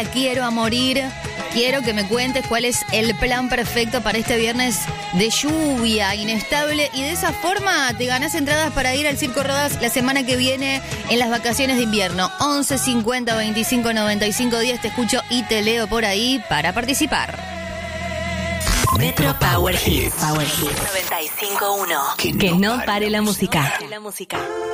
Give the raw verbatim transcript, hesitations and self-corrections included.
quiero a morir. Quiero que me cuentes cuál es el plan perfecto para este viernes de lluvia inestable y de esa forma te ganás entradas para ir al Circo Rodas la semana que viene en las vacaciones de invierno. once cincuenta veinticinco noventa y cinco diez, te escucho y te leo por ahí para participar. Metro Power Hits. Power Hits noventa y cinco punto uno. Que no, Que no pare pare la la música. música.